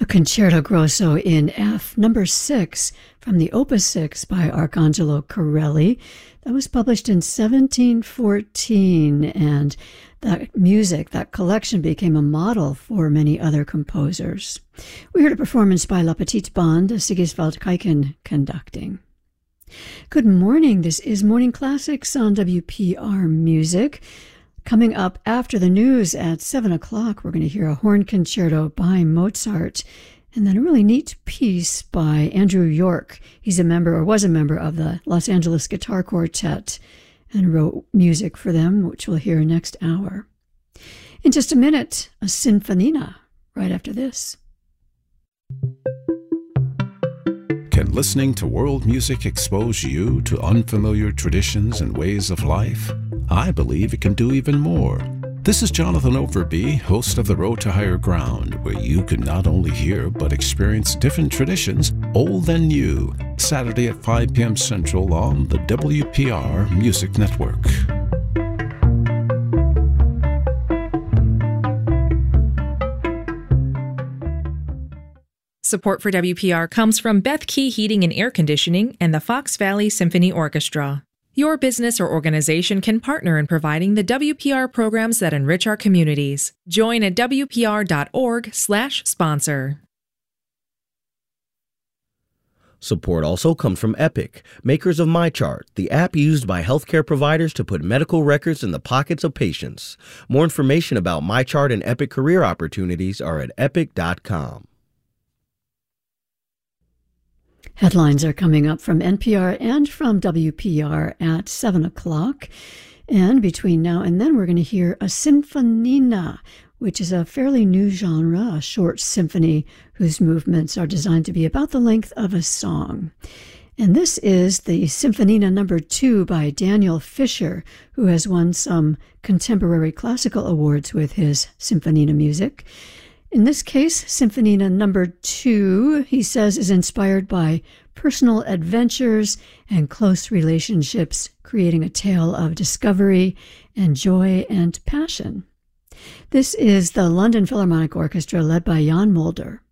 A Concerto Grosso in F, number 6, from the Opus 6 by Arcangelo Corelli. That was published in 1714, and that music, that collection, became a model for many other composers. We heard a performance by La Petite Bande, Sigiswald Kaiken conducting. Good morning, this is Morning Classics on WPR Music. Coming up after the news at 7 o'clock, we're going to hear a horn concerto by Mozart, and then a really neat piece by Andrew York. He's a member, or was a member, of the Los Angeles Guitar Quartet and wrote music for them, which we'll hear next hour. In just a minute, a Sinfonina right after this. Can listening to world music expose you to unfamiliar traditions and ways of life? I believe it can do even more. This is Jonathan Overby, host of The Road to Higher Ground, where you can not only hear but experience different traditions, old and new, Saturday at 5 p.m. Central on the WPR Music Network. Support for WPR comes from Beth Key Heating and Air Conditioning and the Fox Valley Symphony Orchestra. Your business or organization can partner in providing the WPR programs that enrich our communities. Join at WPR.org/sponsor. Support also comes from Epic, makers of MyChart, the app used by healthcare providers to put medical records in the pockets of patients. More information about MyChart and Epic career opportunities are at epic.com. Headlines are coming up from NPR and from WPR at 7 o'clock. And between now and then, we're going to hear a Sinfonina, which is a fairly new genre, a short symphony whose movements are designed to be about the length of a song. And this is the Sinfonina number 2 by Daniel Fisher, who has won some contemporary classical awards with his Sinfonina music. In this case, Sinfonina number 2, he says, is inspired by personal adventures and close relationships, creating a tale of discovery and joy and passion. This is the London Philharmonic Orchestra led by Jan Mulder.